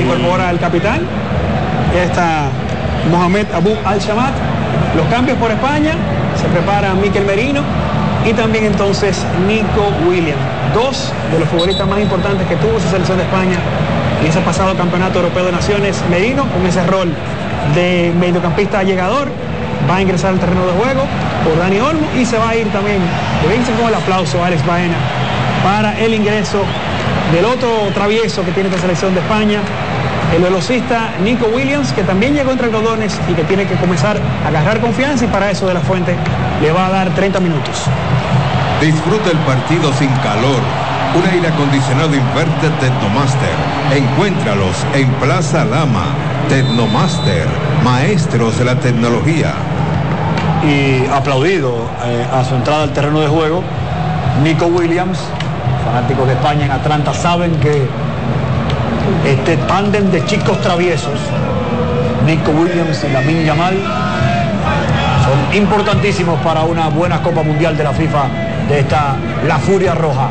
incorpora al capitán. Ya está Mohamed Abou Al-Shamat. Los cambios por España, se prepara Mikel Merino y también entonces Nico Williams, dos de los futbolistas más importantes que tuvo su selección de España en ese pasado campeonato europeo de naciones. Merino, con ese rol de mediocampista llegador, va a ingresar al terreno de juego por Dani Olmo y se va a ir también, debe con el aplauso a Alex Baena para el ingreso del otro travieso que tiene esta selección de España, el velocista Nico Williams, que también llegó entre algodones y que tiene que comenzar a agarrar confianza, y para eso De La Fuente le va a dar 30 minutos. Disfruta el partido sin calor. Un aire acondicionado Inverter Tecnomaster. Encuéntralos en Plaza Lama. Tecnomaster, maestros de la tecnología. Y aplaudido a su entrada al terreno de juego, Nico Williams. Fanáticos de España en Atlanta saben que este tándem de chicos traviesos, Nico Williams y Lamine Yamal, son importantísimos para una buena Copa Mundial de la FIFA de esta La Furia Roja.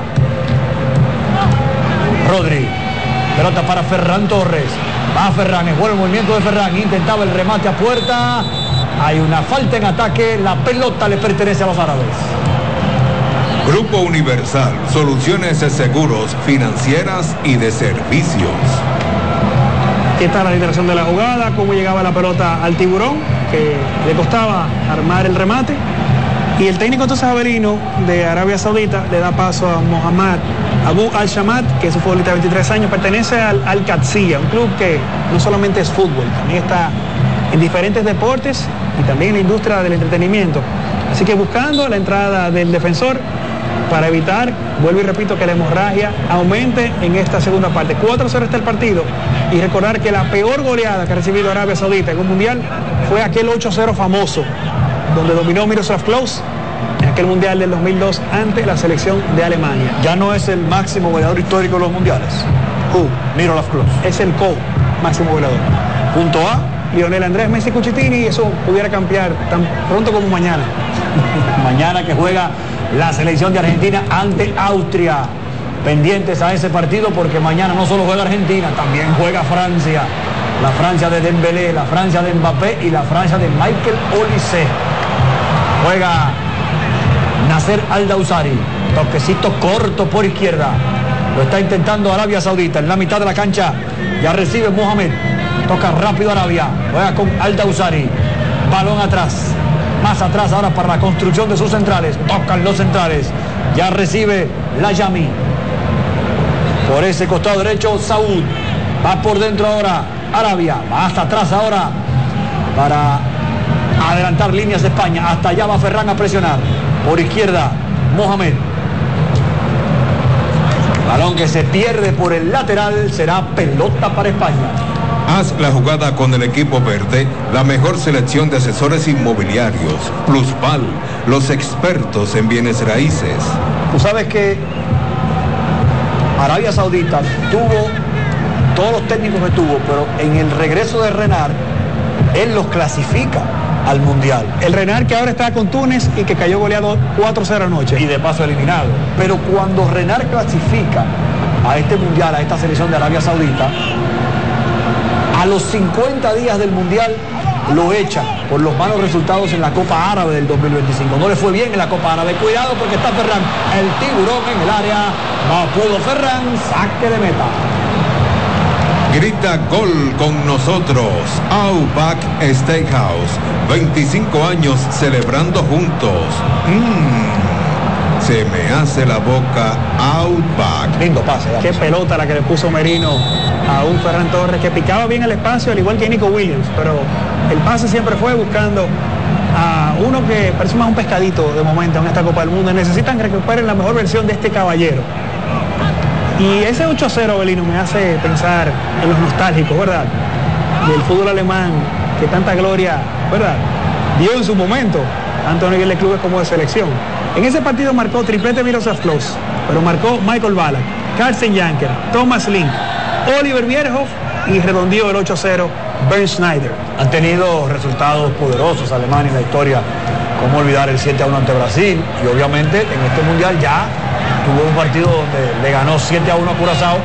Rodri, pelota para Ferran Torres. Va Ferran, es bueno el movimiento de Ferran, intentaba el remate a puerta. Hay una falta en ataque, la pelota le pertenece a los árabes. Grupo Universal, soluciones de seguros, financieras y de servicios. Aquí está la liberación de la jugada, cómo llegaba la pelota al tiburón, que le costaba armar el remate. Y el técnico entonces Avelino de Arabia Saudita le da paso a Mohamed Abou Al-Shamat, que es un futbolista de 23 años, pertenece al Qadsiya, un club que no solamente es fútbol, también está en diferentes deportes y también en la industria del entretenimiento. Así que buscando la entrada del defensor para evitar, vuelvo y repito, que la hemorragia aumente en esta segunda parte. 4-0 está el partido, y recordar que la peor goleada que ha recibido Arabia Saudita en un mundial fue aquel 8-0 famoso, donde dominó Miroslav Klose en aquel mundial del 2002 ante la selección de Alemania. Ya no es el máximo goleador histórico de los mundiales. Miroslav Klose. Es el máximo goleador. Punto A, Lionel Andrés Messi Cucitini, y eso pudiera cambiar tan pronto como mañana. Mañana que juega la selección de Argentina ante Austria. Pendientes a ese partido, porque mañana no solo juega Argentina, también juega Francia. La Francia de Dembélé, la Francia de Mbappé y la Francia de Michael Olise. Juega Nasser Al-Dawsari, toquecito corto por izquierda. Lo está intentando Arabia Saudita en la mitad de la cancha. Ya recibe Mohamed. Toca rápido Arabia. Juega con Al-Dawsari. Balón atrás. Más atrás ahora para la construcción de sus centrales. Tocan los centrales. Ya recibe Layami. Por ese costado derecho, Saúd. Va por dentro ahora Arabia. Va hasta atrás ahora para adelantar líneas de España. Hasta allá va Ferran a presionar. Por izquierda, Mohamed. Balón que se pierde por el lateral. Será pelota para España. Haz la jugada con el equipo verde, la mejor selección de asesores inmobiliarios. Plusval, los expertos en bienes raíces. Tú sabes que Arabia Saudita tuvo todos los técnicos que tuvo, pero en el regreso de Renard, él los clasifica al Mundial. El Renard que ahora está con Túnez y que cayó goleado 4-0 anoche. Y de paso eliminado. Pero cuando Renard clasifica a este Mundial, a esta selección de Arabia Saudita, a los 50 días del Mundial lo echan por los malos resultados en la Copa Árabe del 2025. No le fue bien en la Copa Árabe. Cuidado porque está Ferran, el tiburón en el área. No pudo Ferran, saque de meta. Grita gol con nosotros. Outback Steakhouse. 25 años celebrando juntos. Se me hace la boca Outback. Lindo pase. Qué pelota la que le puso Merino a un Ferran Torres, que picaba bien el espacio, al igual que Nico Williams, pero el pase siempre fue buscando a uno que parece más un pescadito de momento en esta Copa del Mundo. Necesitan que recuperen la mejor versión de este caballero. Y ese 8-0, Abelino, me hace pensar en los nostálgicos, ¿verdad? Del fútbol alemán, que tanta gloria, ¿verdad?, dio en su momento, tanto a nivel de clubes como de selección. En ese partido marcó triplete Miroslav Klose, pero marcó Michael Ballack, Carsten Janker, Thomas Link, Oliver Bierhoff y redondeó el 8-0 Bernd Schneider. Han tenido resultados poderosos Alemania en la historia, como olvidar el 7-1 ante Brasil, y obviamente en este Mundial ya tuvo un partido donde le ganó 7-1 a Curazao.